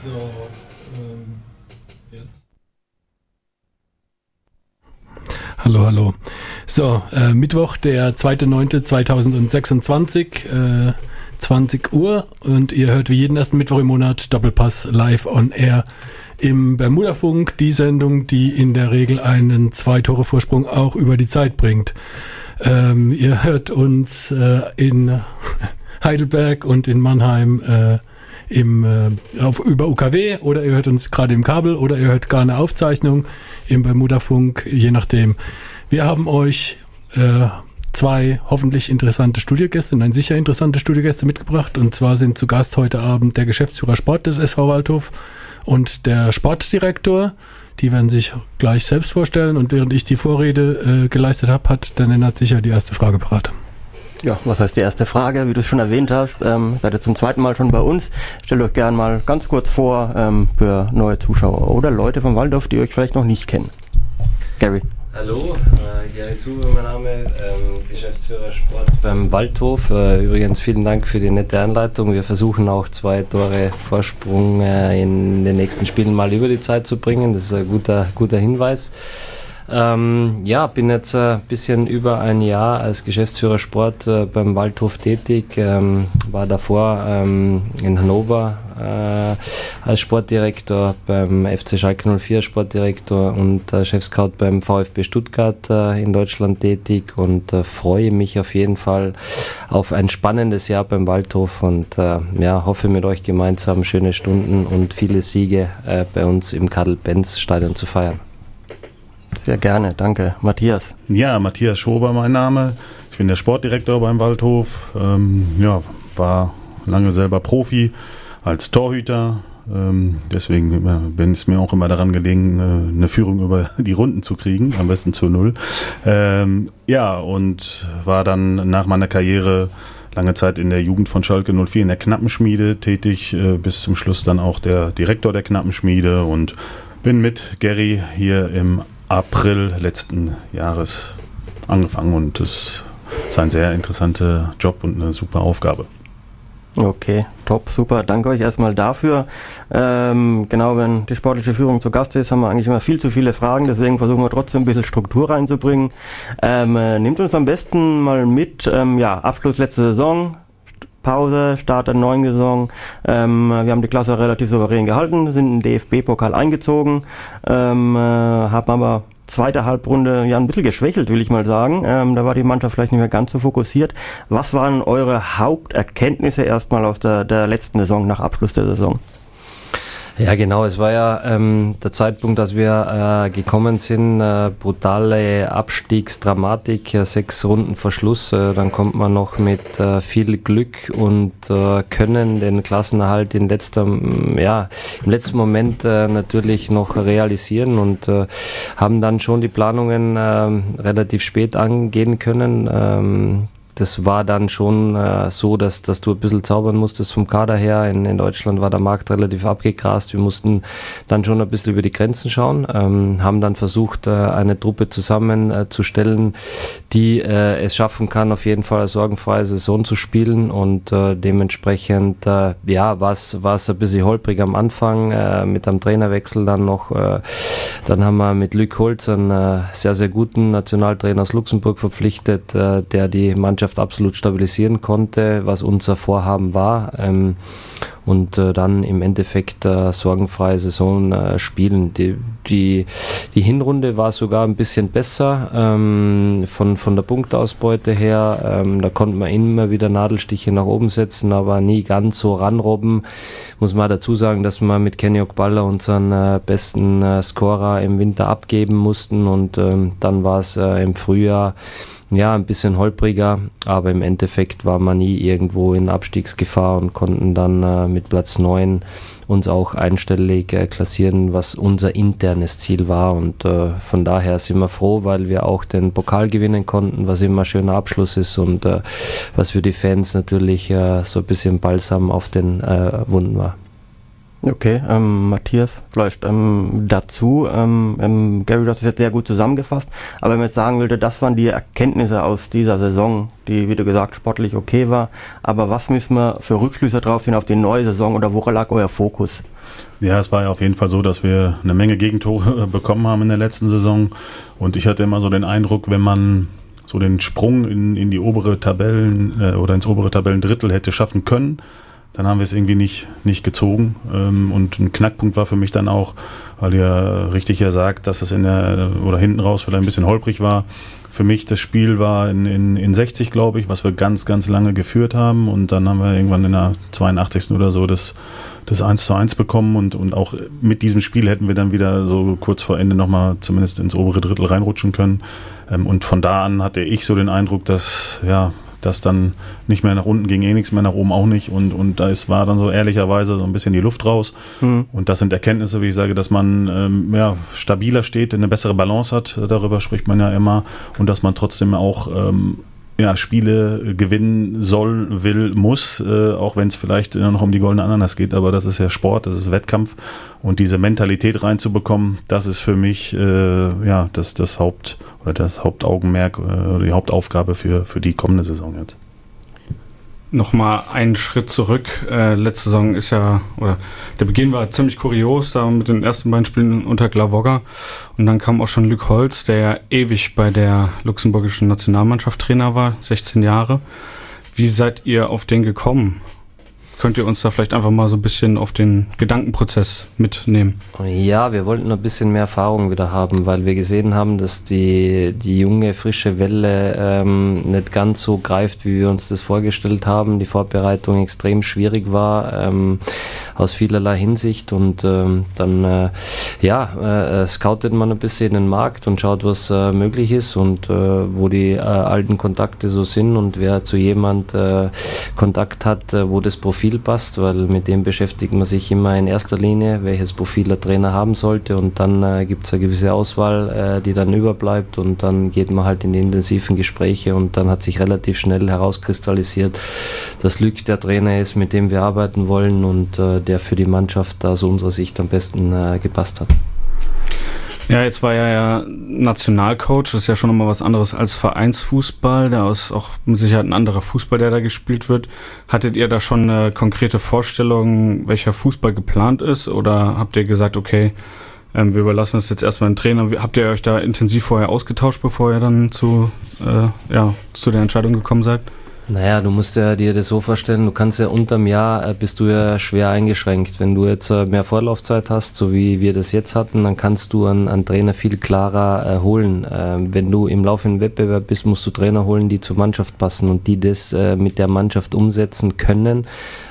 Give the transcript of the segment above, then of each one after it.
So, jetzt. Hallo. So, Mittwoch, der 2.9.2026, 20 Uhr und ihr hört wie jeden ersten Mittwoch im Monat Doppelpass live on air im Bermudafunk, die Sendung, die in der Regel einen 2-Tore-Vorsprung auch über die Zeit bringt. Ihr hört uns in Heidelberg und in Mannheim über UKW oder ihr hört uns gerade im Kabel oder ihr hört gar eine Aufzeichnung im Bermudafunk, je nachdem. Wir haben euch 2 hoffentlich interessante Studiogäste, nein, sicher interessante Studiogäste mitgebracht. Und zwar sind zu Gast heute Abend der Geschäftsführer Sport des SV Waldhof und der Sportdirektor. Die werden sich gleich selbst vorstellen. Und während ich die Vorrede geleistet habe, hat der Nennert sicher die erste Frage parat. Ja, was heißt die erste Frage? Wie du es schon erwähnt hast, seid ihr zum zweiten Mal schon bei uns. Stellt euch gerne mal ganz kurz vor für neue Zuschauer oder Leute vom Waldhof, die euch vielleicht noch nicht kennen. Gary. Hallo, Gary Tube, mein Name, Geschäftsführer Sport beim Waldhof. Übrigens vielen Dank für die nette Anleitung. Wir versuchen auch 2 Tore Vorsprung in den nächsten Spielen mal über die Zeit zu bringen. Das ist ein guter Hinweis. Bin jetzt ein bisschen über ein Jahr als Geschäftsführer Sport beim Waldhof tätig, war davor in Hannover als Sportdirektor, beim FC Schalke 04 Sportdirektor und Chefscout beim VfB Stuttgart in Deutschland tätig und freue mich auf jeden Fall auf ein spannendes Jahr beim Waldhof und hoffe mit euch gemeinsam schöne Stunden und viele Siege bei uns im Karl-Benz-Stadion zu feiern. Sehr gerne, danke. Matthias. Ja, Matthias Schober mein Name. Ich bin der Sportdirektor beim Waldhof. War lange selber Profi als Torhüter. Deswegen bin es mir auch immer daran gelegen, eine Führung über die Runden zu kriegen, am besten zu 0. Und war dann nach meiner Karriere lange Zeit in der Jugend von Schalke 04 in der Knappenschmiede tätig, bis zum Schluss dann auch der Direktor der Knappenschmiede und bin mit Gary hier im April letzten Jahres angefangen und es ist ein sehr interessanter Job und eine super Aufgabe. Okay, top, super. Danke euch erstmal dafür. Wenn die sportliche Führung zu Gast ist, haben wir eigentlich immer viel zu viele Fragen, deswegen versuchen wir trotzdem ein bisschen Struktur reinzubringen. Nehmt uns am besten mal mit, Abschluss letzte Saison, Pause, Start der neuen Saison. Wir haben die Klasse relativ souverän gehalten, sind in den DFB-Pokal eingezogen, haben aber zweite Halbrunde ein bisschen geschwächelt, will ich mal sagen. Da war die Mannschaft vielleicht nicht mehr ganz so fokussiert. Was waren eure Haupterkenntnisse erstmal aus der letzten Saison, nach Abschluss der Saison? Ja, genau. Es war ja der Zeitpunkt, dass wir gekommen sind. Brutale Abstiegsdramatik, 6 Runden vor Schluss. Dann kommt man noch mit viel Glück und Können den Klassenerhalt im letzten Moment natürlich noch realisieren und haben dann schon die Planungen relativ spät angehen können. Das war dann schon so, dass du ein bisschen zaubern musstest vom Kader her. In Deutschland war der Markt relativ abgegrast. Wir mussten dann schon ein bisschen über die Grenzen schauen, haben dann versucht, eine Truppe zusammenzustellen, die es schaffen kann, auf jeden Fall eine sorgenfreie Saison zu spielen und dementsprechend war es ein bisschen holprig am Anfang mit einem Trainerwechsel dann noch. Dann haben wir mit Luc Holz einen sehr, sehr guten Nationaltrainer aus Luxemburg verpflichtet, der die Mannschaft absolut stabilisieren konnte, was unser Vorhaben war und dann im Endeffekt sorgenfreie Saison spielen. Die Hinrunde war sogar ein bisschen besser von der Punktausbeute her. Da konnte man immer wieder Nadelstiche nach oben setzen, aber nie ganz so ranrobben. Muss man dazu sagen, dass wir mit Kenny Okballa unseren besten Scorer im Winter abgeben mussten und dann war es im Frühjahr ein bisschen holpriger, aber im Endeffekt war man nie irgendwo in Abstiegsgefahr und konnten dann mit Platz 9 uns auch einstellig klassieren, was unser internes Ziel war und von daher sind wir froh, weil wir auch den Pokal gewinnen konnten, was immer ein schöner Abschluss ist und was für die Fans natürlich so ein bisschen Balsam auf den Wunden war. Okay, Matthias, vielleicht dazu. Gary, du hast es jetzt sehr gut zusammengefasst, aber wenn man jetzt sagen würde, das waren die Erkenntnisse aus dieser Saison, die, wie du gesagt, sportlich okay war, aber was müssen wir für Rückschlüsse drauf sehen auf die neue Saison oder woran lag euer Fokus? Ja, es war ja auf jeden Fall so, dass wir eine Menge Gegentore bekommen haben in der letzten Saison und ich hatte immer so den Eindruck, wenn man so den Sprung in die obere Tabellen oder ins obere Tabellendrittel hätte schaffen können, dann haben wir es irgendwie nicht gezogen. Und ein Knackpunkt war für mich dann auch, weil ihr richtig ja sagt, dass es oder hinten raus vielleicht ein bisschen holprig war. Für mich das Spiel war in 60, glaube ich, was wir ganz, ganz lange geführt haben. Und dann haben wir irgendwann in der 82. oder so das 1:1 bekommen. Und auch mit diesem Spiel hätten wir dann wieder so kurz vor Ende nochmal zumindest ins obere Drittel reinrutschen können. Und von da an hatte ich so den Eindruck, dass dann nicht mehr nach unten ging, nichts mehr nach oben auch nicht und da war dann so ehrlicherweise so ein bisschen die Luft raus und das sind Erkenntnisse, wie ich sage, dass man stabiler steht, eine bessere Balance hat, darüber spricht man ja immer und dass man trotzdem auch Spiele gewinnen soll, will, muss, auch wenn es vielleicht noch um die goldene Ananas geht, aber das ist ja Sport, das ist Wettkampf und diese Mentalität reinzubekommen, das ist für mich das Hauptaugenmerk oder die Hauptaufgabe für die kommende Saison jetzt. Nochmal einen Schritt zurück. Letzte Saison der Beginn war ziemlich kurios, da mit den ersten beiden Spielen unter Glavoga. Und dann kam auch schon Luc Holz, der ja ewig bei der luxemburgischen Nationalmannschaft Trainer war, 16 Jahre. Wie seid ihr auf den gekommen? Könnt ihr uns da vielleicht einfach mal so ein bisschen auf den Gedankenprozess mitnehmen? Ja, wir wollten ein bisschen mehr Erfahrung wieder haben, weil wir gesehen haben, dass die junge, frische Welle nicht ganz so greift, wie wir uns das vorgestellt haben. Die Vorbereitung extrem schwierig war, aus vielerlei Hinsicht und dann scoutet man ein bisschen den Markt und schaut, was möglich ist und wo die alten Kontakte so sind und wer zu jemand Kontakt hat, wo das Profil passt, weil mit dem beschäftigt man sich immer in erster Linie, welches Profil der Trainer haben sollte und dann gibt es eine gewisse Auswahl, die dann überbleibt und dann geht man halt in die intensiven Gespräche und dann hat sich relativ schnell herauskristallisiert, dass Luc der Trainer ist, mit dem wir arbeiten wollen und der für die Mannschaft aus unserer Sicht am besten gepasst hat. Ja, jetzt war er ja Nationalcoach, das ist ja schon nochmal was anderes als Vereinsfußball, da ist auch mit Sicherheit ein anderer Fußball, der da gespielt wird. Hattet ihr da schon eine konkrete Vorstellung, welcher Fußball geplant ist oder habt ihr gesagt, okay, wir überlassen es jetzt erstmal den Trainer? Habt ihr euch da intensiv vorher ausgetauscht, bevor ihr dann zu der Entscheidung gekommen seid? Naja, du musst ja dir das so vorstellen, du kannst ja unterm Jahr bist du ja schwer eingeschränkt. Wenn du jetzt mehr Vorlaufzeit hast, so wie wir das jetzt hatten, dann kannst du einen Trainer viel klarer holen. Wenn du im laufenden Wettbewerb bist, musst du Trainer holen, die zur Mannschaft passen und die das mit der Mannschaft umsetzen können,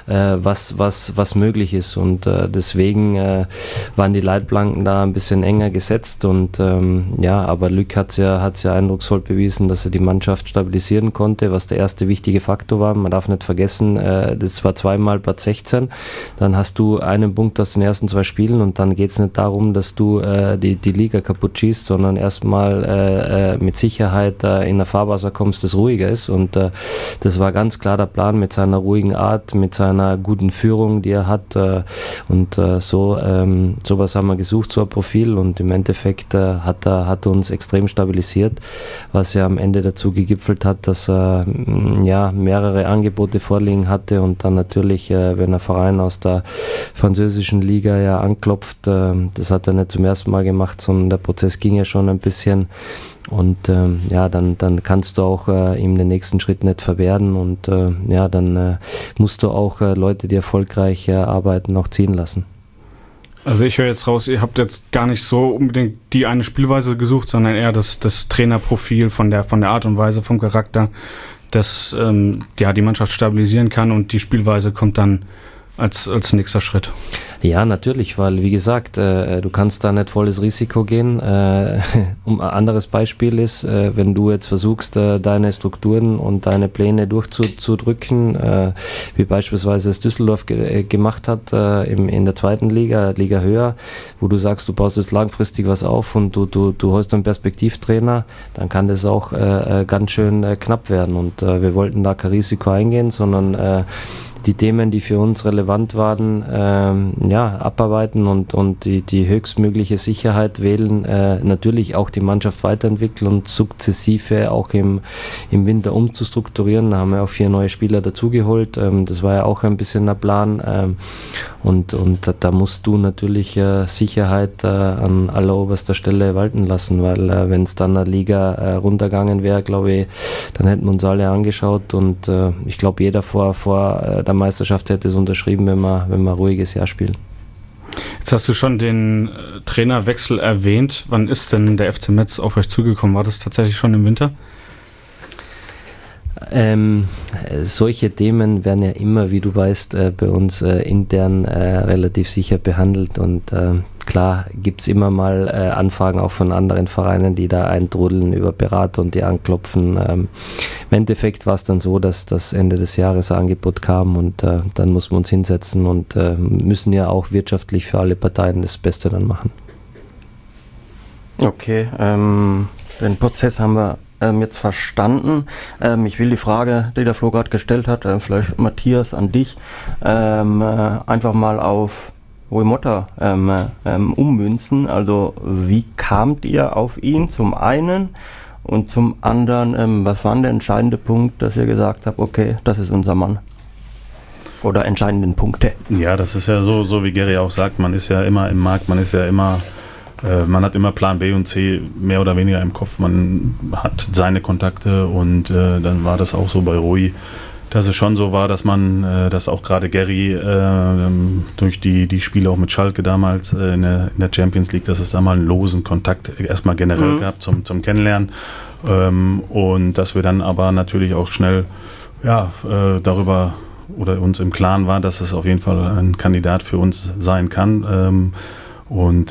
was möglich ist. Und deswegen waren die Leitplanken da ein bisschen enger gesetzt und aber Luc hat's ja eindrucksvoll bewiesen, dass er die Mannschaft stabilisieren konnte, was der erste wichtige Faktor war. Man darf nicht vergessen, das war zweimal Platz 16, dann hast du einen Punkt aus den ersten 2 Spielen und dann geht es nicht darum, dass du die Liga kaputt schießt, sondern erstmal mit Sicherheit in der Fahrwasser kommst, das ruhiger ist und das war ganz klar der Plan mit seiner ruhigen Art, mit seiner guten Führung, die er hat sowas haben wir gesucht, so ein Profil und im Endeffekt hat er uns extrem stabilisiert, was ja am Ende dazu gegipfelt hat, dass er mehrere Angebote vorliegen hatte und dann natürlich, wenn ein Verein aus der französischen Liga ja anklopft, das hat er nicht zum ersten Mal gemacht, sondern der Prozess ging ja schon ein bisschen und dann kannst du auch ihm den nächsten Schritt nicht verwehren und dann musst du auch Leute, die erfolgreich arbeiten, auch ziehen lassen. Also ich höre jetzt raus, ihr habt jetzt gar nicht so unbedingt die eine Spielweise gesucht, sondern eher das Trainerprofil von der Art und Weise, vom Charakter, das die Mannschaft stabilisieren kann und die Spielweise kommt dann als nächster Schritt. Ja, natürlich, weil wie gesagt, du kannst da nicht volles Risiko gehen. Ein anderes Beispiel ist, wenn du jetzt versuchst, deine Strukturen und deine Pläne durchzudrücken, wie beispielsweise es Düsseldorf gemacht hat in der zweiten Liga höher, wo du sagst, du baust jetzt langfristig was auf und du holst einen Perspektivtrainer, dann kann das auch ganz schön knapp werden und wir wollten da kein Risiko eingehen, sondern die Themen, die für uns relevant waren, abarbeiten und die höchstmögliche Sicherheit wählen, natürlich auch die Mannschaft weiterentwickeln und sukzessive auch im Winter umzustrukturieren. Da haben wir auch 4 neue Spieler dazugeholt. Das war ja auch ein bisschen der Plan. Und da musst du natürlich Sicherheit an alleroberster Stelle walten lassen, weil wenn es dann eine Liga runtergegangen wäre, glaube ich, dann hätten wir uns alle angeschaut und ich glaube, jeder vor der Meisterschaft hätte es unterschrieben, wenn wir ein ruhiges Jahr spielen. Jetzt hast du schon den Trainerwechsel erwähnt. Wann ist denn der FC Metz auf euch zugekommen? War das tatsächlich schon im Winter? Solche Themen werden ja immer, wie du weißt, bei uns intern relativ sicher behandelt und klar gibt es immer mal Anfragen auch von anderen Vereinen, die da eintrudeln über Berater und die anklopfen. Im Endeffekt war es dann so, dass das Ende des Jahres ein Angebot kam und dann muss man uns hinsetzen und müssen ja auch wirtschaftlich für alle Parteien das Beste dann machen. Okay, den Prozess haben wir jetzt verstanden. Ich will die Frage, die der Flo gerade gestellt hat, vielleicht Matthias an dich, einfach mal auf Rui Motta ummünzen. Also wie kamt ihr auf ihn zum einen und zum anderen, was war der entscheidende Punkt, dass ihr gesagt habt, okay, das ist unser Mann? Oder entscheidenden Punkte? Ja, das ist ja so wie Gary auch sagt, man ist ja immer im Markt, man hat immer Plan B und C mehr oder weniger im Kopf, man hat seine Kontakte und dann war das auch so bei Rui, dass es schon so war, dass man, dass auch gerade Gary durch die Spiele auch mit Schalke damals in der Champions League, dass es da mal einen losen Kontakt erstmal generell gab zum Kennenlernen und dass wir dann aber natürlich auch schnell darüber oder uns im Klaren war, dass es auf jeden Fall ein Kandidat für uns sein kann. Und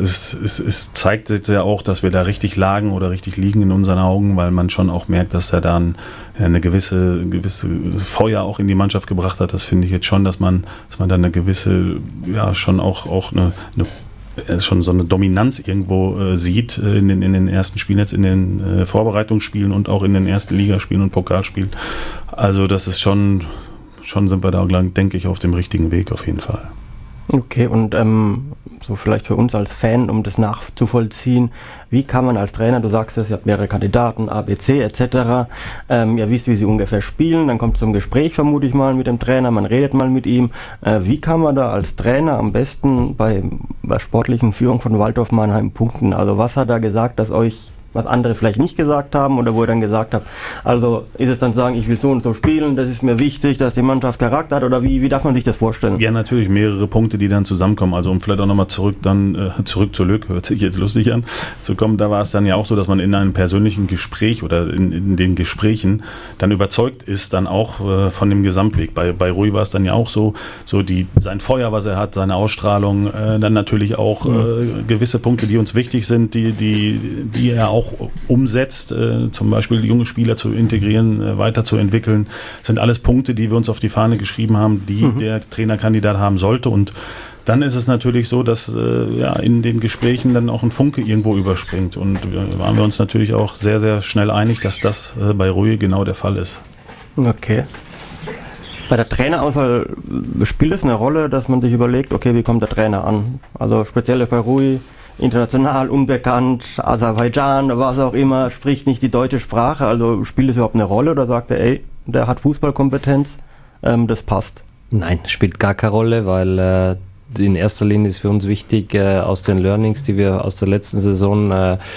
es zeigt jetzt ja auch, dass wir da richtig lagen oder richtig liegen in unseren Augen, weil man schon auch merkt, dass er dann eine gewisse Feuer auch in die Mannschaft gebracht hat. Das finde ich jetzt schon, dass man dann eine gewisse, schon auch eine schon so eine Dominanz irgendwo sieht in den ersten Spielen, jetzt in den Vorbereitungsspielen und auch in den ersten Ligaspielen und Pokalspielen. Also das ist schon sind wir da, denke ich, auf dem richtigen Weg auf jeden Fall. Okay, und so vielleicht für uns als Fan, um das nachzuvollziehen, wie kann man als Trainer, du sagst es, ihr habt mehrere Kandidaten, A, B, C etc., ihr wisst, wie sie ungefähr spielen, dann kommt es zum Gespräch, vermute ich mal, mit dem Trainer, man redet mal mit ihm. Wie kann man da als Trainer am besten bei sportlichen Führung von Waldhof Mannheim punkten? Also was hat er gesagt, dass euch was andere vielleicht nicht gesagt haben oder wo ihr dann gesagt habt, also ist es dann sagen, ich will so und so spielen, das ist mir wichtig, dass die Mannschaft Charakter hat oder wie darf man sich das vorstellen? Ja, natürlich mehrere Punkte, die dann zusammenkommen, also um vielleicht auch nochmal zurück zu Lück, hört sich jetzt lustig an, zu kommen, da war es dann ja auch so, dass man in einem persönlichen Gespräch oder in den Gesprächen dann überzeugt ist, dann auch von dem Gesamtweg. Bei Rui war es dann ja auch so sein Feuer, was er hat, seine Ausstrahlung, dann natürlich auch gewisse Punkte, die uns wichtig sind, die er auch umsetzt, zum Beispiel junge Spieler zu integrieren, weiterzuentwickeln, sind alles Punkte, die wir uns auf die Fahne geschrieben haben, die der Trainerkandidat haben sollte. Und dann ist es natürlich so, dass in den Gesprächen dann auch ein Funke irgendwo überspringt. Und waren wir uns natürlich auch sehr, sehr schnell einig, dass das bei Rui genau der Fall ist. Okay. Bei der Trainerauswahl spielt es eine Rolle, dass man sich überlegt, okay, wie kommt der Trainer an? Also speziell bei Rui, international, unbekannt, Aserbaidschan, was auch immer, spricht nicht die deutsche Sprache, also spielt es überhaupt eine Rolle oder sagt er, der hat Fußballkompetenz, das passt? Nein, spielt gar keine Rolle, weil in erster Linie ist für uns wichtig, aus den Learnings, die wir aus der letzten Saison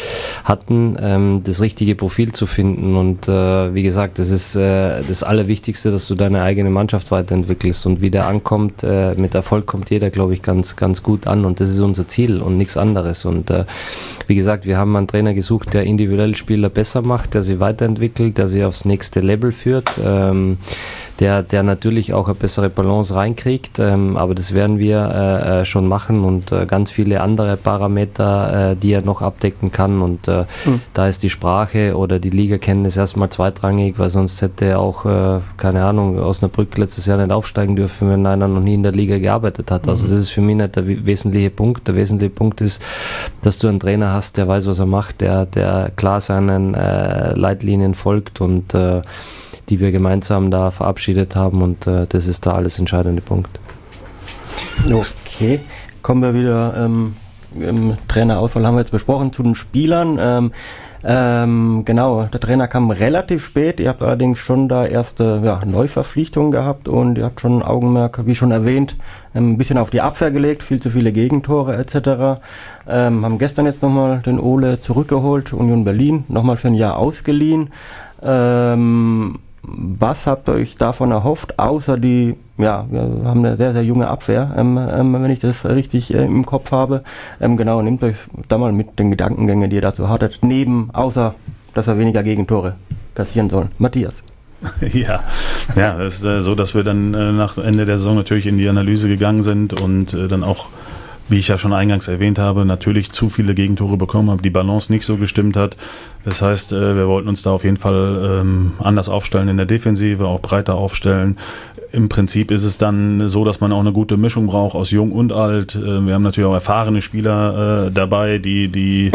hatten, das richtige Profil zu finden. Und wie gesagt, das ist das Allerwichtigste, dass du deine eigene Mannschaft weiterentwickelst. Und wie der ankommt, mit Erfolg kommt jeder, glaube ich, ganz, ganz gut an. Und das ist unser Ziel und nichts anderes. Und wie gesagt, wir haben einen Trainer gesucht, der individuell Spieler besser macht, der sie weiterentwickelt, der sie aufs nächste Level führt. Der natürlich auch eine bessere Balance reinkriegt, aber das werden wir schon machen und ganz viele andere Parameter, die er noch abdecken kann und da ist die Sprache oder die Ligakenntnis erstmal zweitrangig, weil sonst hätte er auch, keine Ahnung, Osnabrück letztes Jahr nicht aufsteigen dürfen, wenn einer noch nie in der Liga gearbeitet hat. Also das ist für mich nicht der wesentliche Punkt. Der wesentliche Punkt ist, dass du einen Trainer hast, der weiß, was er macht, der klar seinen Leitlinien folgt und die wir gemeinsam da verabschiedet haben und das ist der alles entscheidende Punkt. Okay, kommen wir wieder im Trainerauswahl haben wir jetzt besprochen zu den Spielern. Genau, der Trainer kam relativ spät, ihr habt allerdings schon da erste Neuverpflichtungen gehabt und ihr habt schon Augenmerk, wie schon erwähnt, ein bisschen auf die Abwehr gelegt, viel zu viele Gegentore etc. Haben gestern jetzt nochmal den Ole zurückgeholt, Union Berlin, nochmal für ein Jahr ausgeliehen. Was habt ihr euch davon erhofft, außer wir haben eine sehr, sehr junge Abwehr, wenn ich das richtig im Kopf habe. Genau, nehmt euch da mal mit den Gedankengängen, die ihr dazu hattet, außer, dass wir weniger Gegentore kassieren sollen. Matthias. Ja, es ist so, dass wir dann nach Ende der Saison natürlich in die Analyse gegangen sind und dann auch, wie ich ja schon eingangs erwähnt habe, natürlich zu viele Gegentore bekommen haben, die Balance nicht so gestimmt hat. Das heißt, wir wollten uns da auf jeden Fall anders aufstellen in der Defensive, auch breiter aufstellen. Im Prinzip ist es dann so, dass man auch eine gute Mischung braucht aus jung und alt. Wir haben natürlich auch erfahrene Spieler dabei, die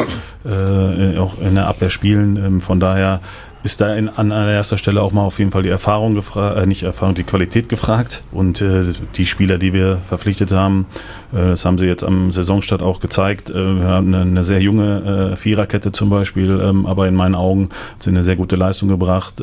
auch in der Abwehr spielen. Von daher ist da an allererster Stelle auch mal auf jeden Fall die Erfahrung gefragt, die Qualität gefragt und die Spieler, die wir verpflichtet haben, das haben sie jetzt am Saisonstart auch gezeigt. Wir haben eine sehr junge Viererkette zum Beispiel, aber in meinen Augen hat sie eine sehr gute Leistung gebracht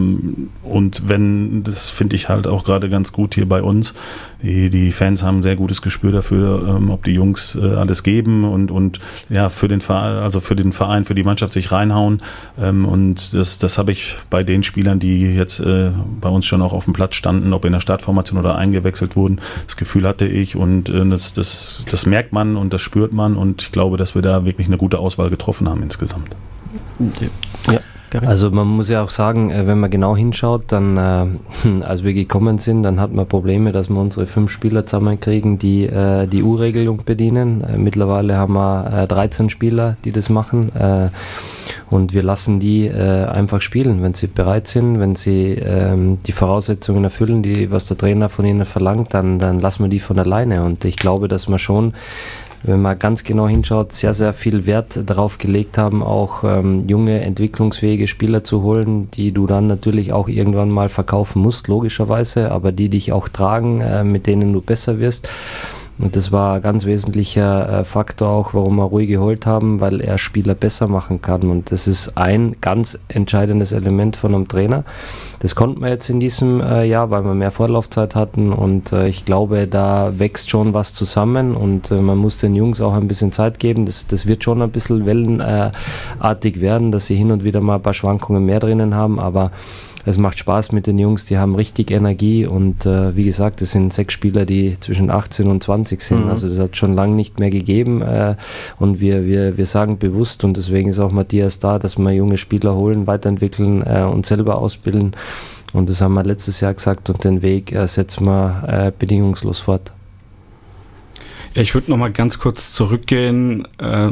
und das finde ich halt auch gerade ganz gut hier bei uns. Die Fans haben ein sehr gutes Gespür dafür, ob die Jungs alles geben und ja, für den Verein, für die Mannschaft sich reinhauen und das habe ich bei den Spielern, die jetzt bei uns schon auch auf dem Platz standen, ob in der Startformation oder eingewechselt wurden, das Gefühl hatte ich und das merkt man und das spürt man und ich glaube, dass wir da wirklich eine gute Auswahl getroffen haben insgesamt. Ja. Also man muss ja auch sagen, wenn man genau hinschaut, dann als wir gekommen sind, dann hatten wir Probleme, dass wir unsere 5 Spieler zusammenkriegen, die die U-Regelung bedienen. Mittlerweile haben wir 13 Spieler, die das machen und wir lassen die einfach spielen, wenn sie bereit sind, wenn sie die Voraussetzungen erfüllen, was der Trainer von ihnen verlangt, dann lassen wir die von alleine und ich glaube, dass wir schon, wenn man ganz genau hinschaut, sehr, sehr viel Wert darauf gelegt haben, auch junge, entwicklungsfähige Spieler zu holen, die du dann natürlich auch irgendwann mal verkaufen musst, logischerweise, aber die dich auch tragen, mit denen du besser wirst. Und das war ein ganz wesentlicher Faktor auch, warum wir Rui geholt haben, weil er Spieler besser machen kann. Und das ist ein ganz entscheidendes Element von einem Trainer. Das konnten wir jetzt in diesem Jahr, weil wir mehr Vorlaufzeit hatten. Und ich glaube, da wächst schon was zusammen. Und man muss den Jungs auch ein bisschen Zeit geben. Das wird schon ein bisschen wellenartig werden, dass sie hin und wieder mal ein paar Schwankungen mehr drinnen haben. Aber es macht Spaß mit den Jungs, die haben richtig Energie und wie gesagt, es sind 6 Spieler, die zwischen 18 und 20 sind, also das hat schon lange nicht mehr gegeben und wir sagen bewusst und deswegen ist auch Matthias da, dass wir junge Spieler holen, weiterentwickeln und selber ausbilden und das haben wir letztes Jahr gesagt und den Weg setzen wir bedingungslos fort. Ja, ich würde nochmal ganz kurz zurückgehen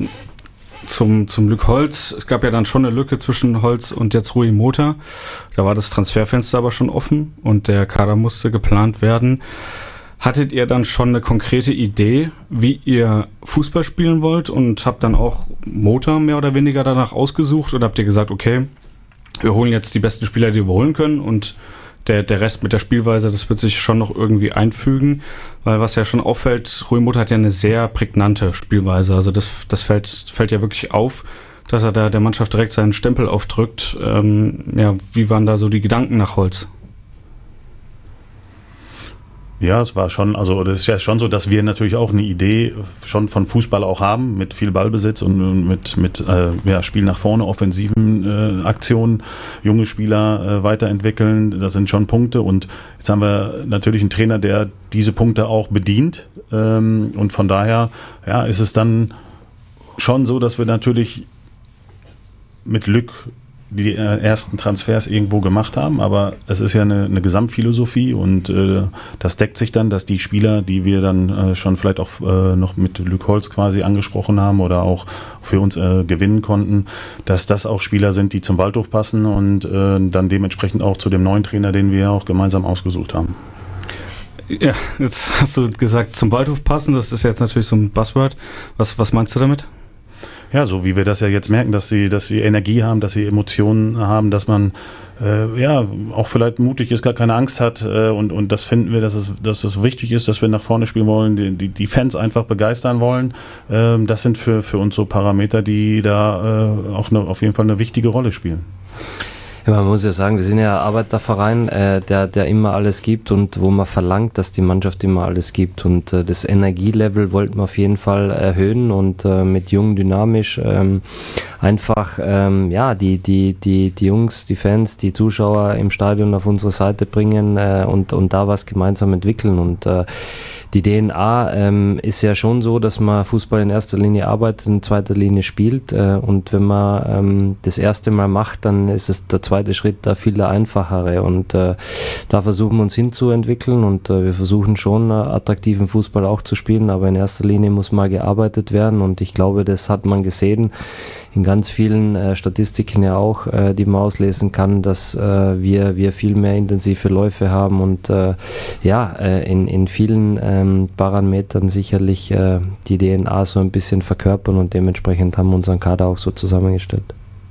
zum Glück Holz. Es gab ja dann schon eine Lücke zwischen Holz und jetzt Rui Mota. Da war das Transferfenster aber schon offen und der Kader musste geplant werden. Hattet ihr dann schon eine konkrete Idee, wie ihr Fußball spielen wollt und habt dann auch Mota mehr oder weniger danach ausgesucht oder habt ihr gesagt, okay, wir holen jetzt die besten Spieler, die wir holen können und der Rest mit der Spielweise, das wird sich schon noch irgendwie einfügen, weil was ja schon auffällt, Rui Mota hat ja eine sehr prägnante Spielweise, also das fällt ja wirklich auf, dass er da der Mannschaft direkt seinen Stempel aufdrückt. Wie waren da so die Gedanken nach Holz? Ja, es war schon, also das ist ja schon so, dass wir natürlich auch eine Idee schon von Fußball auch haben, mit viel Ballbesitz und mit Spiel nach vorne, offensiven Aktionen, junge Spieler weiterentwickeln, das sind schon Punkte und jetzt haben wir natürlich einen Trainer, der diese Punkte auch bedient und von daher ist es dann schon so, dass wir natürlich mit Glück die ersten Transfers irgendwo gemacht haben, aber es ist ja eine Gesamtphilosophie und das deckt sich dann, dass die Spieler, die wir dann schon vielleicht auch noch mit Luc Holz quasi angesprochen haben oder auch für uns gewinnen konnten, dass das auch Spieler sind, die zum Waldhof passen und dann dementsprechend auch zu dem neuen Trainer, den wir auch gemeinsam ausgesucht haben. Ja, jetzt hast du gesagt, zum Waldhof passen, das ist jetzt natürlich so ein Buzzword. Was meinst du damit? Ja, so wie wir das ja jetzt merken, dass sie Energie haben, dass sie Emotionen haben, dass man auch vielleicht mutig ist, gar keine Angst hat und das finden wir, dass es wichtig ist, dass wir nach vorne spielen wollen, die Fans einfach begeistern wollen. Das sind für uns so Parameter, die da auch auf jeden Fall eine wichtige Rolle spielen. Ja, man muss ja sagen, wir sind ja ein Arbeiterverein, der immer alles gibt und wo man verlangt, dass die Mannschaft immer alles gibt, und das Energielevel wollten wir auf jeden Fall erhöhen und mit jung, dynamisch einfach die Jungs, die Fans, die Zuschauer im Stadion auf unsere Seite bringen und da was gemeinsam entwickeln. Und die DNA ist ja schon so, dass man Fußball in erster Linie arbeitet, in zweiter Linie spielt, und wenn man das erste Mal macht, dann ist es der zweite Schritt da viel der einfachere, und da versuchen wir uns hinzuentwickeln, und wir versuchen schon attraktiven Fußball auch zu spielen, aber in erster Linie muss mal gearbeitet werden, und ich glaube, das hat man gesehen in ganz vielen Statistiken ja auch, die man auslesen kann, dass wir viel mehr intensive Läufe haben und in vielen Parametern sicherlich die DNA so ein bisschen verkörpern, und dementsprechend haben wir unseren Kader auch so zusammengestellt.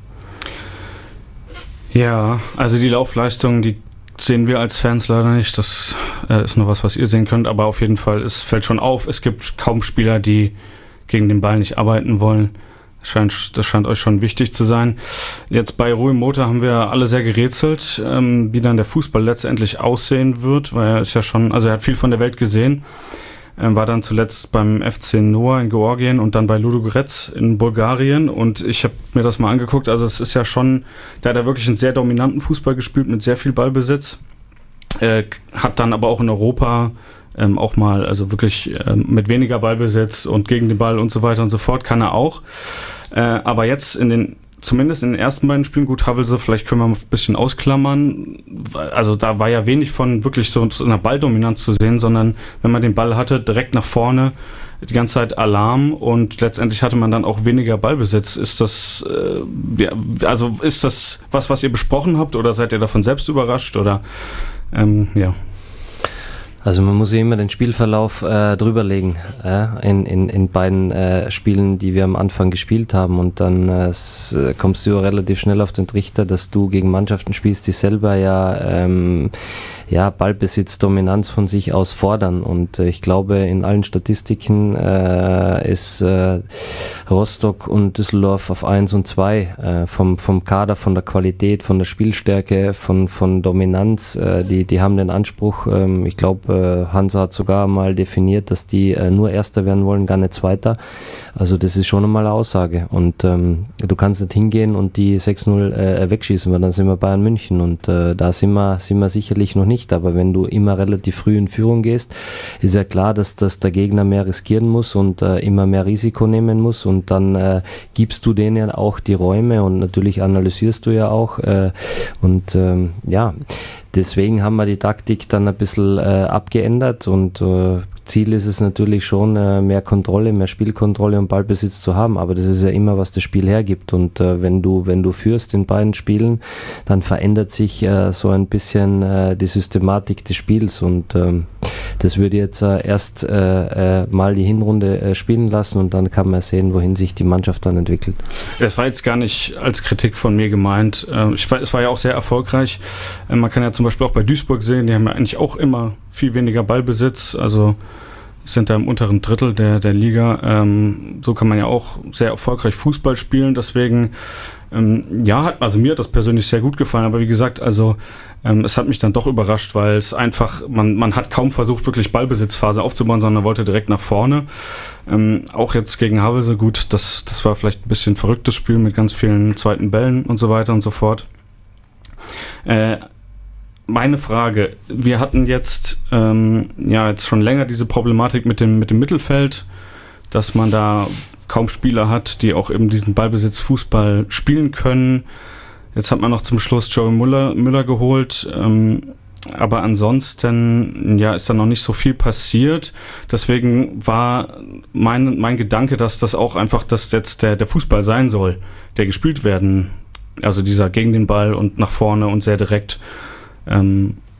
Ja, also die Laufleistung, die sehen wir als Fans leider nicht. Das ist nur was ihr sehen könnt, aber auf jeden Fall, es fällt schon auf, es gibt kaum Spieler, die gegen den Ball nicht arbeiten wollen. Das scheint euch schon wichtig zu sein. Jetzt bei Rui Mota haben wir alle sehr gerätselt, wie dann der Fußball letztendlich aussehen wird, weil er ist ja schon, also er hat viel von der Welt gesehen, war dann zuletzt beim FC Noah in Georgien und dann bei Ludogorets in Bulgarien, und ich habe mir das mal angeguckt, also es ist ja schon, der hat ja wirklich einen sehr dominanten Fußball gespielt mit sehr viel Ballbesitz, hat dann aber auch in Europa auch mal, also wirklich mit weniger Ballbesitz und gegen den Ball und so weiter und so fort, kann er auch. Aber jetzt zumindest in den ersten beiden Spielen, gut, Havelse, vielleicht können wir mal ein bisschen ausklammern. Also da war ja wenig von wirklich so einer Balldominanz zu sehen, sondern wenn man den Ball hatte, direkt nach vorne, die ganze Zeit Alarm, und letztendlich hatte man dann auch weniger Ballbesitz. Ist das, ist das was ihr besprochen habt, oder seid ihr davon selbst überrascht, oder, Also man muss ja immer den Spielverlauf drüberlegen in beiden Spielen, die wir am Anfang gespielt haben, und dann kommst du relativ schnell auf den Trichter, dass du gegen Mannschaften spielst, die selber Ballbesitz, Dominanz von sich aus fordern, und ich glaube, in allen Statistiken ist Rostock und Düsseldorf auf 1 und 2 vom Kader, von der Qualität, von der Spielstärke, von Dominanz, die haben den Anspruch, ich glaube, Hansa hat sogar mal definiert, dass die nur Erster werden wollen, gar nicht Zweiter, also das ist schon einmal eine Aussage, und du kannst nicht hingehen und die 6-0 wegschießen, weil dann sind wir Bayern München, und da sind wir sicherlich noch nicht. Aber wenn du immer relativ früh in Führung gehst, ist ja klar, dass der Gegner mehr riskieren muss und immer mehr Risiko nehmen muss, und dann gibst du denen ja auch die Räume, und natürlich analysierst du ja auch deswegen haben wir die Taktik dann ein bisschen abgeändert, und Ziel ist es natürlich schon, mehr Kontrolle, mehr Spielkontrolle und Ballbesitz zu haben, aber das ist ja immer, was das Spiel hergibt, und wenn du führst in beiden Spielen, dann verändert sich so ein bisschen die Systematik des Spiels, und das würde jetzt erst mal die Hinrunde spielen lassen, und dann kann man sehen, wohin sich die Mannschaft dann entwickelt. Das war jetzt gar nicht als Kritik von mir gemeint. Es war ja auch sehr erfolgreich. Man kann ja zum Beispiel auch bei Duisburg sehen, die haben ja eigentlich auch immer viel weniger Ballbesitz, also sind da im unteren Drittel der Liga. So kann man ja auch sehr erfolgreich Fußball spielen, deswegen mir hat das persönlich sehr gut gefallen, aber wie gesagt, also es hat mich dann doch überrascht, weil es einfach, man hat kaum versucht, wirklich Ballbesitzphase aufzubauen, sondern wollte direkt nach vorne. Auch jetzt gegen Havelse, gut, das war vielleicht ein bisschen verrücktes Spiel mit ganz vielen zweiten Bällen und so weiter und so fort. Meine Frage, wir hatten jetzt schon länger diese Problematik mit dem Mittelfeld, dass man da kaum Spieler hat, die auch eben diesen Ballbesitz-Fußball spielen können. Jetzt hat man noch zum Schluss Joey Müller geholt, aber ansonsten ist da noch nicht so viel passiert. Deswegen war mein Gedanke, dass das auch einfach jetzt der Fußball sein soll, der gespielt werden, also dieser gegen den Ball und nach vorne und sehr direkt.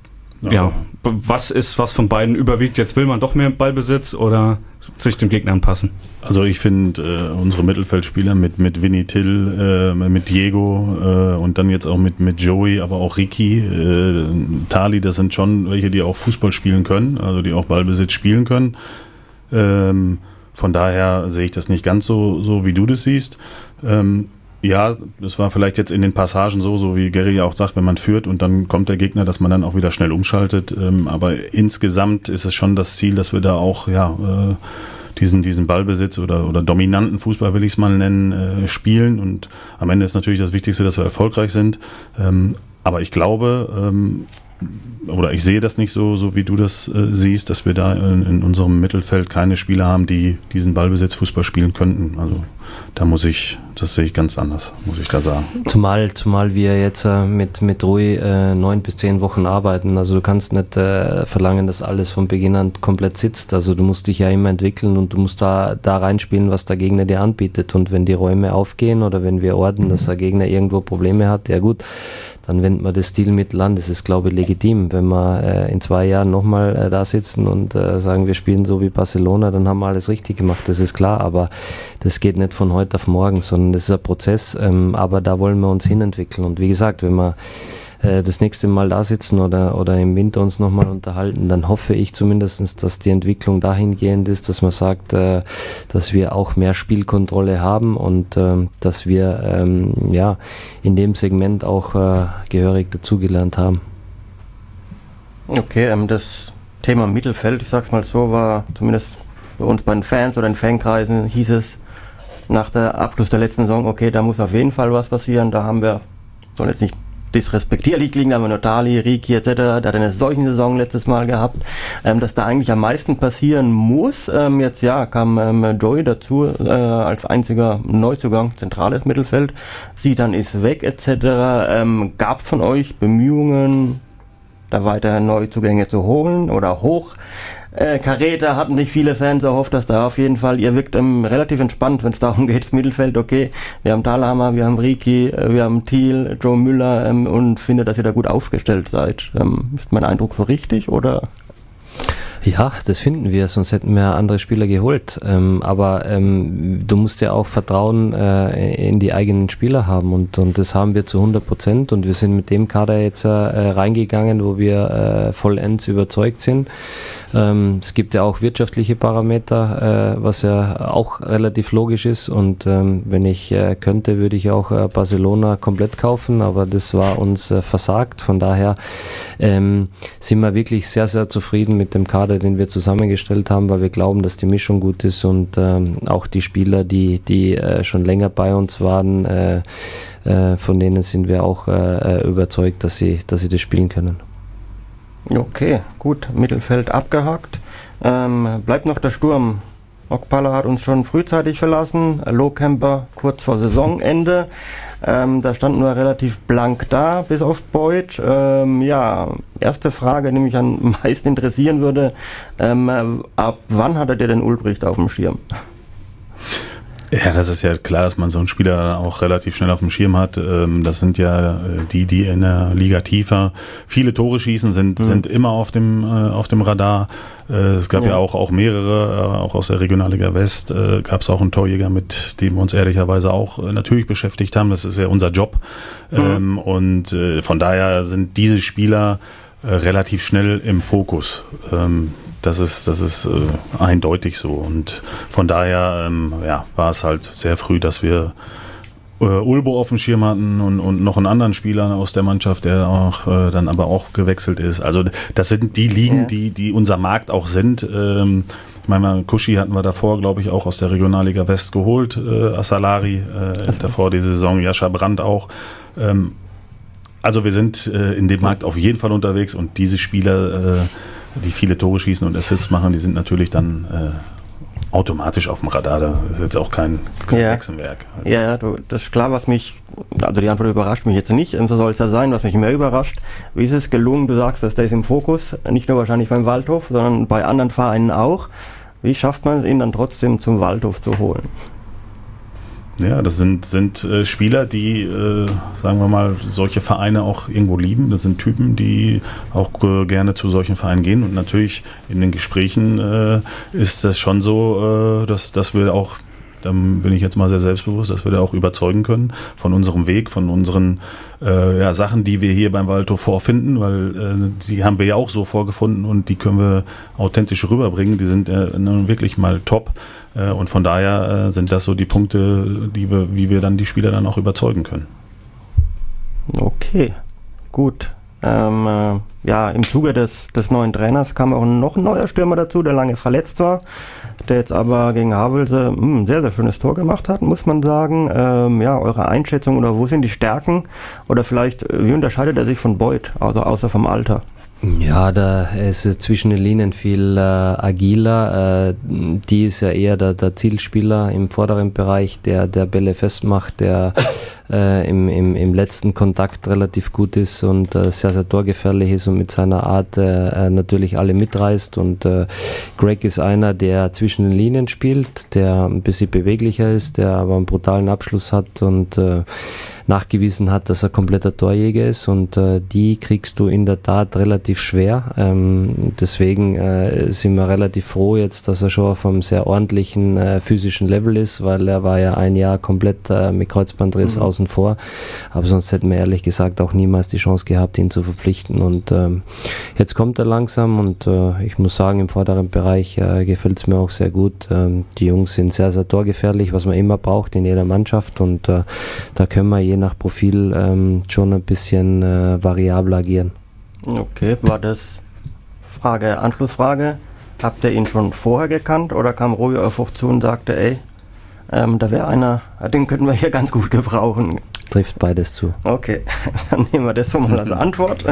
ja, was von beiden überwiegt? Jetzt will man doch mehr Ballbesitz oder sich dem Gegner anpassen? Also ich finde unsere Mittelfeldspieler mit Vinny Till, mit Diego und dann jetzt auch mit Joey, aber auch Ricky, Tali, das sind schon welche, die auch Fußball spielen können, also die auch Ballbesitz spielen können. Von daher sehe ich das nicht ganz so wie du das siehst. Ja, das war vielleicht jetzt in den Passagen so wie Gary auch sagt, wenn man führt und dann kommt der Gegner, dass man dann auch wieder schnell umschaltet. Aber insgesamt ist es schon das Ziel, dass wir da auch diesen Ballbesitz oder dominanten Fußball, will ich es mal nennen, spielen. Und am Ende ist natürlich das Wichtigste, dass wir erfolgreich sind. Aber ich glaube, oder ich sehe das nicht so wie du das siehst, dass wir da in unserem Mittelfeld keine Spieler haben, die diesen Ballbesitz-Fußball spielen könnten. Also das sehe ich ganz anders, muss ich da sagen. Zumal wir jetzt mit Rui 9 bis 10 Wochen arbeiten. Also du kannst nicht verlangen, dass alles von Beginn an komplett sitzt. Also du musst dich ja immer entwickeln und du musst da reinspielen, was der Gegner dir anbietet. Und wenn die Räume aufgehen oder wenn wir orten, dass der Gegner irgendwo Probleme hat, ja gut, dann wendet man das Stilmittel an. Das ist, glaube ich, legitim. Wenn wir in 2 Jahren nochmal da sitzen und sagen, wir spielen so wie Barcelona, dann haben wir alles richtig gemacht. Das ist klar, aber das geht nicht von heute auf morgen, sondern das ist ein Prozess. Aber da wollen wir uns hinentwickeln. Und wie gesagt, wenn wir das nächste Mal da sitzen oder im Winter uns nochmal unterhalten, dann hoffe ich zumindest, dass die Entwicklung dahingehend ist, dass man sagt, dass wir auch mehr Spielkontrolle haben und dass wir in dem Segment auch gehörig dazugelernt haben. Okay, das Thema Mittelfeld, ich sag's mal so, war zumindest bei uns bei den Fans oder in Fankreisen, hieß es nach der Abschluss der letzten Saison, okay, da muss auf jeden Fall was passieren, da haben wir, soll jetzt nicht disrespektierlich klingen, da haben wir Notali, Riki etc., der hat eine solche Saison letztes Mal gehabt, dass da eigentlich am meisten passieren muss. Jetzt kam Joey dazu als einziger Neuzugang, zentrales Mittelfeld, Sidan ist weg etc. Gab es von euch Bemühungen, da weiter Neuzugänge zu holen oder hoch? Karäter hatten sich viele Fans erhofft, dass da auf jeden Fall, ihr wirkt relativ entspannt, wenn es darum geht, das Mittelfeld, okay, wir haben Thalhammer, wir haben Riki, wir haben Thiel, Joe Müller und finde, dass ihr da gut aufgestellt seid. Ist mein Eindruck so richtig oder? Ja, das finden wir, sonst hätten wir andere Spieler geholt. Aber du musst ja auch Vertrauen in die eigenen Spieler haben und das haben wir zu 100% und wir sind mit dem Kader jetzt reingegangen, wo wir vollends überzeugt sind. Es gibt ja auch wirtschaftliche Parameter, was ja auch relativ logisch ist und wenn ich könnte, würde ich auch Barcelona komplett kaufen, aber das war uns versagt. Von daher sind wir wirklich sehr, sehr zufrieden mit dem Kader, den wir zusammengestellt haben, weil wir glauben, dass die Mischung gut ist und auch die Spieler, die schon länger bei uns waren, von denen sind wir auch überzeugt, dass sie das spielen können. Okay, gut, Mittelfeld abgehakt. Bleibt noch der Sturm. Okpala hat uns schon frühzeitig verlassen, Lohkemper kurz vor Saisonende. Da standen wir relativ blank da, bis auf Beuth. Erste Frage, die mich am meisten interessieren würde, ab wann hattet ihr denn Ulbricht auf dem Schirm? Ja, das ist ja klar, dass man so einen Spieler auch relativ schnell auf dem Schirm hat. Das sind ja die in der Liga tiefer viele Tore schießen, sind immer auf dem Radar. Es gab ja auch mehrere, auch aus der Regionalliga West gab es auch einen Torjäger, mit dem wir uns ehrlicherweise auch natürlich beschäftigt haben. Das ist ja unser Job. Und von daher sind diese Spieler relativ schnell im Fokus. Das ist eindeutig so und von daher war es halt sehr früh, dass wir Ulbo auf dem Schirm hatten und noch einen anderen Spieler aus der Mannschaft, der auch dann aber auch gewechselt ist. Also das sind die Ligen, die unser Markt auch sind. Ich meine, Kushi hatten wir davor, glaube ich, auch aus der Regionalliga West geholt, Asalari, davor die Saison, Jascha Brandt auch. Also wir sind in dem Markt auf jeden Fall unterwegs und diese Spieler, die viele Tore schießen und Assists machen, die sind natürlich dann automatisch auf dem Radar. Da ist jetzt auch kein Hexenwerk. Also. Das ist klar, die Antwort überrascht mich jetzt nicht, so soll es ja sein, was mich mehr überrascht. Wie ist es gelungen, du sagst, dass der ist im Fokus, nicht nur wahrscheinlich beim Waldhof, sondern bei anderen Vereinen auch. Wie schafft man es, ihn dann trotzdem zum Waldhof zu holen? Ja, das sind Spieler, die, sagen wir mal, solche Vereine auch irgendwo lieben. Das sind Typen, die auch gerne zu solchen Vereinen gehen. Und natürlich in den Gesprächen ist das schon so, dass wir auch, da bin ich jetzt mal sehr selbstbewusst, dass wir da auch überzeugen können von unserem Weg, von unseren Sachen, die wir hier beim Waldhof vorfinden, weil die haben wir ja auch so vorgefunden und die können wir authentisch rüberbringen. Die sind wirklich mal top und von daher sind das so die Punkte, wie wir dann die Spieler dann auch überzeugen können. Okay, gut. Im Zuge des neuen Trainers kam auch noch ein neuer Stürmer dazu, der lange verletzt war, der jetzt aber gegen Havelse ein sehr, sehr schönes Tor gemacht hat, muss man sagen. Eure Einschätzung oder wo sind die Stärken oder vielleicht, wie unterscheidet er sich von Beuth, also außer vom Alter? Ja, da ist es zwischen den Linien viel agiler. Die ist ja eher der Zielspieler im vorderen Bereich, der Bälle festmacht, der im letzten Kontakt relativ gut ist und sehr, sehr torgefährlich ist und mit seiner Art natürlich alle mitreißt. Und Greg ist einer, der zwischen den Linien spielt, der ein bisschen beweglicher ist, der aber einen brutalen Abschluss hat und nachgewiesen hat, dass er kompletter Torjäger ist und die kriegst du in der Tat relativ schwer. Deswegen sind wir relativ froh jetzt, dass er schon auf einem sehr ordentlichen physischen Level ist, weil er war ja ein Jahr komplett mit Kreuzbandriss außen vor, aber sonst hätten wir ehrlich gesagt auch niemals die Chance gehabt, ihn zu verpflichten und jetzt kommt er langsam und ich muss sagen, im vorderen Bereich gefällt es mir auch sehr gut. Die Jungs sind sehr, sehr torgefährlich, was man immer braucht in jeder Mannschaft und da können wir je nach Profil schon ein bisschen variabel agieren. Okay, war das Anschlussfrage, habt ihr ihn schon vorher gekannt oder kam Roy auf euch zu und sagte, da wäre einer, den könnten wir hier ganz gut gebrauchen? Trifft beides zu. Okay, dann nehmen wir das so mal als Antwort.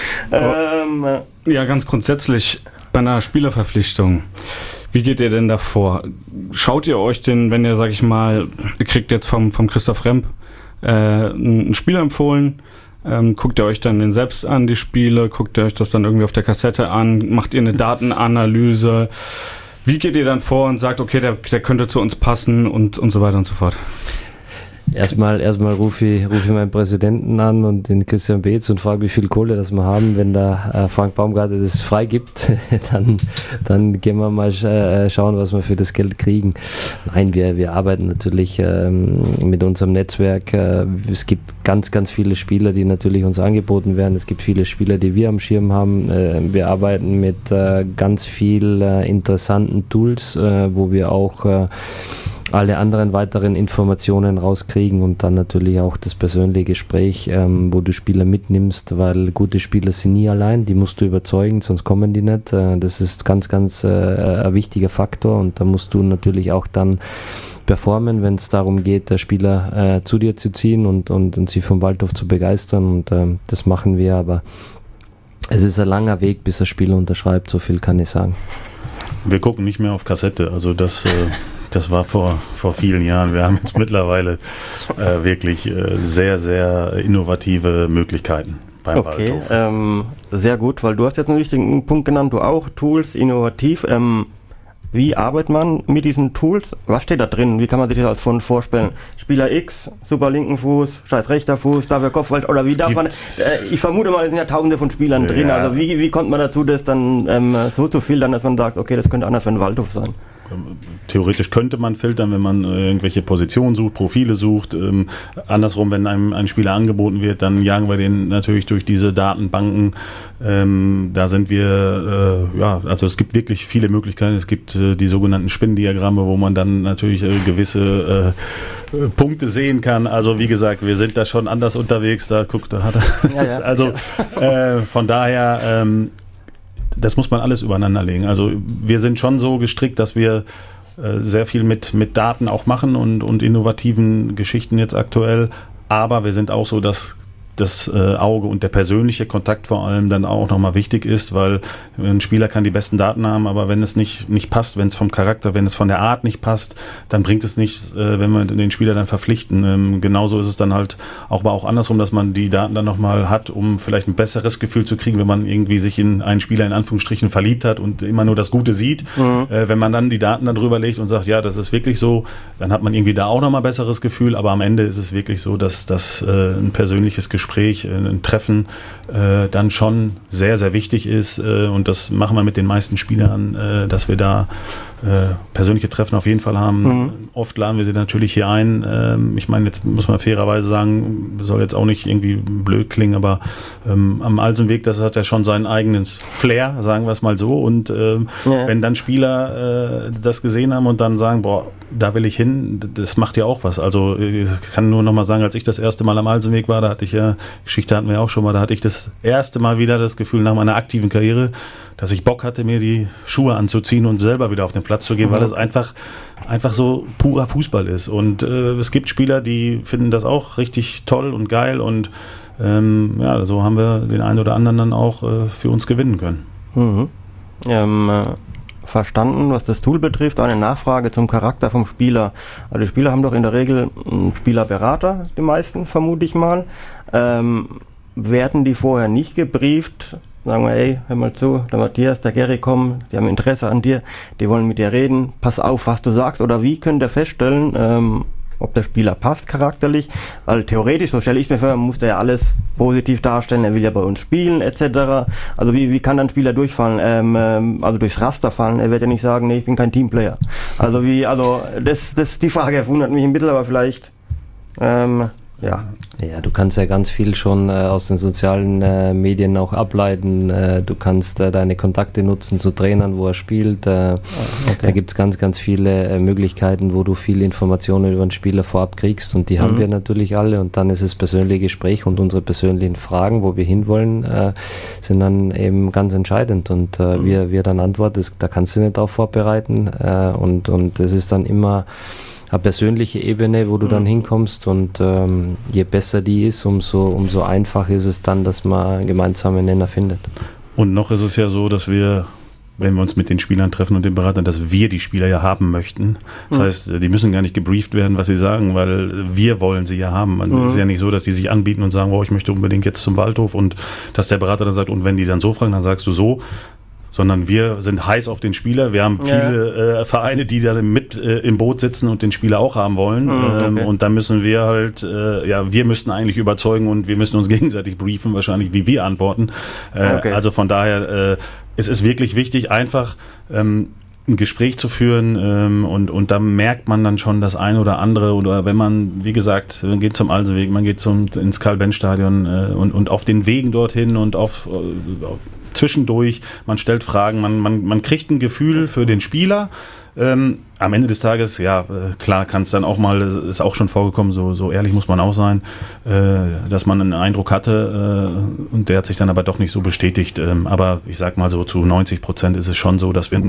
Ja, ganz grundsätzlich bei einer Spielerverpflichtung. Wie geht ihr denn da vor? Schaut ihr euch den, wenn ihr, sag ich mal, ihr kriegt jetzt vom Christoph Remp einen Spieler empfohlen, guckt ihr euch dann den selbst an, die Spiele, guckt ihr euch das dann irgendwie auf der Kassette an, macht ihr eine Datenanalyse? Wie geht ihr dann vor und sagt, okay, der könnte zu uns passen und so weiter und so fort? Erstmal rufe ich meinen Präsidenten an und den Christian Beetz und frage, wie viel Kohle das wir haben. Wenn der Frank Baumgartner das frei gibt, dann gehen wir mal schauen, was wir für das Geld kriegen. Nein, wir arbeiten natürlich mit unserem Netzwerk. Es gibt ganz, ganz viele Spieler, die natürlich uns angeboten werden. Es gibt viele Spieler, die wir am Schirm haben. Wir arbeiten mit ganz viel interessanten Tools, wo wir auch alle anderen weiteren Informationen rauskriegen und dann natürlich auch das persönliche Gespräch, wo du Spieler mitnimmst, weil gute Spieler sind nie allein, die musst du überzeugen, sonst kommen die nicht. Das ist ganz, ganz ein wichtiger Faktor und da musst du natürlich auch dann performen, wenn es darum geht, der Spieler zu dir zu ziehen und sie vom Waldhof zu begeistern und das machen wir, aber es ist ein langer Weg, bis ein Spieler unterschreibt, so viel kann ich sagen. Wir gucken nicht mehr auf Kassette, also das war vor vielen Jahren. Wir haben jetzt mittlerweile wirklich sehr, sehr innovative Möglichkeiten beim Waldhof. Okay, sehr gut, weil du hast jetzt einen wichtigen Punkt genannt, du auch, Tools, innovativ. Wie arbeitet man mit diesen Tools? Was steht da drin? Wie kann man sich das vorstellen? Spieler X, super linken Fuß, scheiß rechter Fuß, dafür Kopfball, oder wie darf man, ich vermute mal, es sind ja tausende von Spielern drin, also wie kommt man dazu, das dann so zu filtern, dass man sagt, okay, das könnte einer für einen Waldhof sein? Theoretisch könnte man filtern, wenn man irgendwelche Positionen sucht, Profile sucht. Andersrum, wenn einem ein Spieler angeboten wird, dann jagen wir den natürlich durch diese Datenbanken. Da sind wir, also es gibt wirklich viele Möglichkeiten. Es gibt die sogenannten Spinndiagramme, wo man dann natürlich gewisse Punkte sehen kann. Also wie gesagt, wir sind da schon anders unterwegs. Da hat er. Ja. Also von daher. Das muss man alles übereinander legen. Also wir sind schon so gestrickt, dass wir sehr viel mit Daten auch machen und innovativen Geschichten jetzt aktuell. Aber wir sind auch so, dass das Auge und der persönliche Kontakt vor allem dann auch nochmal wichtig ist, weil ein Spieler kann die besten Daten haben, aber wenn es nicht passt, wenn es vom Charakter, wenn es von der Art nicht passt, dann bringt es nichts, wenn wir den Spieler dann verpflichten. Genauso ist es dann halt aber auch andersrum, dass man die Daten dann nochmal hat, um vielleicht ein besseres Gefühl zu kriegen, wenn man irgendwie sich in einen Spieler in Anführungsstrichen verliebt hat und immer nur das Gute sieht. Wenn man dann die Daten dann drüber legt und sagt, ja, das ist wirklich so, dann hat man irgendwie da auch nochmal besseres Gefühl, aber am Ende ist es wirklich so, dass ein persönliches Gespräch, ein Treffen dann schon sehr, sehr wichtig ist und das machen wir mit den meisten Spielern, dass wir da persönliche Treffen auf jeden Fall haben. Oft laden wir sie natürlich hier ein. Ich meine, jetzt muss man fairerweise sagen, soll jetzt auch nicht irgendwie blöd klingen, aber am Alsenweg, das hat ja schon seinen eigenen Flair, sagen wir es mal so. Und wenn dann Spieler das gesehen haben und dann sagen, boah, da will ich hin, das macht ja auch was. Also ich kann nur noch mal sagen, als ich das erste Mal am Alsenweg war, da hatte ich ja, Geschichte hatten wir ja auch schon mal, da hatte ich das erste Mal wieder das Gefühl nach meiner aktiven Karriere, dass ich Bock hatte, mir die Schuhe anzuziehen und selber wieder auf den Platz zu gehen, weil das einfach so purer Fußball ist. Und es gibt Spieler, die finden das auch richtig toll und geil und ja, so haben wir den einen oder anderen dann auch für uns gewinnen können. Verstanden, was das Tool betrifft, eine Nachfrage zum Charakter vom Spieler. Also die Spieler haben doch in der Regel einen Spielerberater, die meisten, vermute ich mal. Werden die vorher nicht gebrieft? Sagen wir, ey, hör mal zu, der Matthias, der Gary kommen, die haben Interesse an dir, die wollen mit dir reden, pass auf, was du sagst. Oder wie könnt ihr feststellen, ob der Spieler passt charakterlich? Weil theoretisch, so stelle ich mir vor, muss der ja alles positiv darstellen, er will ja bei uns spielen, etc. Also wie kann dann ein Spieler durchfallen, also durchs Raster fallen? Er wird ja nicht sagen, nee, ich bin kein Teamplayer. Also die Frage wundert mich ein bisschen, aber vielleicht, Ja, du kannst ja ganz viel schon aus den sozialen Medien auch ableiten. Du kannst deine Kontakte nutzen zu Trainern, wo er spielt. Da gibt es ganz, ganz viele Möglichkeiten, wo du viele Informationen über den Spieler vorab kriegst und die haben wir natürlich alle und dann ist es persönliche Gespräch und unsere persönlichen Fragen, wo wir hinwollen, sind dann eben ganz entscheidend und wir dann antworten, da kannst du nicht darauf vorbereiten und das ist dann immer eine persönliche Ebene, wo du dann hinkommst und je besser die ist, umso einfacher ist es dann, dass man einen gemeinsamen Nenner findet. Und noch ist es ja so, dass wir, wenn wir uns mit den Spielern treffen und den Beratern, dass wir die Spieler ja haben möchten. Das heißt, die müssen gar nicht gebrieft werden, was sie sagen, weil wir wollen sie ja haben. Es ist ja nicht so, dass die sich anbieten und sagen, wow, ich möchte unbedingt jetzt zum Waldhof und dass der Berater dann sagt, und wenn die dann so fragen, dann sagst du so. Sondern wir sind heiß auf den Spieler. Wir haben viele Vereine, die da mit im Boot sitzen und den Spieler auch haben wollen. Und da müssen wir halt, wir müssten eigentlich überzeugen und wir müssen uns gegenseitig briefen, wahrscheinlich, wie wir antworten. Also von daher, es ist wirklich wichtig, einfach ein Gespräch zu führen und da merkt man dann schon das eine oder andere oder wenn man, wie gesagt, man geht zum Alsenweg, man geht ins Karl-Benz-Stadion und auf den Wegen dorthin und zwischendurch, man stellt Fragen, man kriegt ein Gefühl für den Spieler. Am Ende des Tages, klar, kann es dann auch mal, ist auch schon vorgekommen, so ehrlich muss man auch sein, dass man einen Eindruck hatte und der hat sich dann aber doch nicht so bestätigt. Aber ich sag mal so zu 90% ist es schon so, dass wir